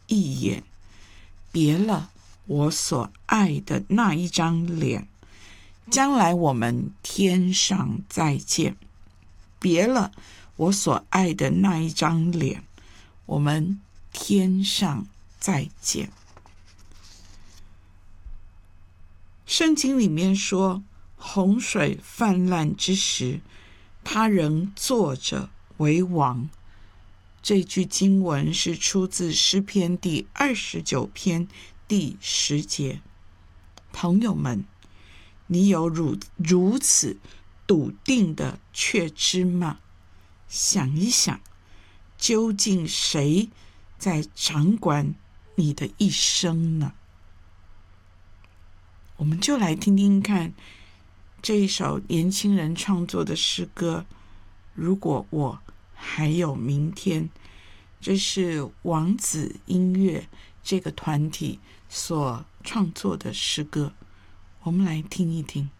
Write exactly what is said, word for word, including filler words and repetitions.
一眼，别了我所爱的那一张脸，将来我们天上再见。别了我所爱的那一张脸，我们天上再见。圣经里面说，洪水泛滥之时，他仍坐着为王。这句经文是出自诗篇第二十九篇第十节。朋友们，你有如如此笃定的确知吗？想一想，究竟谁在掌管你的一生呢？我们就来听听看这一首年轻人创作的诗歌，如果我还有明天。这是王子音乐这个团体所创作的诗歌，我们来听一听。